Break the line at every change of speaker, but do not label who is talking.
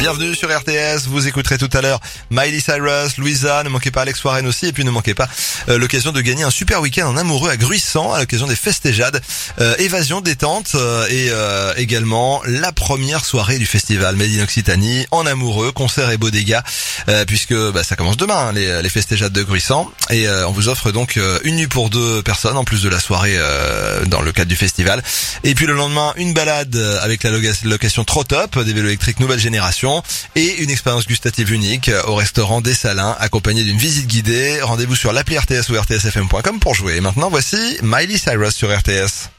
Bienvenue sur RTS, vous écouterez tout à l'heure Miley Cyrus, Louisa, ne manquez pas Alex Warren aussi, et puis ne manquez pas l'occasion de gagner un super week-end en amoureux à Gruissant à l'occasion des Festéjades, évasion détente et également la première soirée du festival Made in Occitanie en amoureux, concert et bodega, puisque ça commence demain les Festéjades de Gruissant, et on vous offre donc une nuit pour 2 personnes en plus de la soirée dans le cadre du festival, et puis le lendemain une balade avec la location Trop Top, des vélos électriques nouvelle génération, et une expérience gustative unique au restaurant des Salins, accompagnée d'une visite guidée. Rendez-vous sur l'appli RTS ou rtsfm.com pour jouer. Et maintenant, voici Miley Cyrus sur RTS.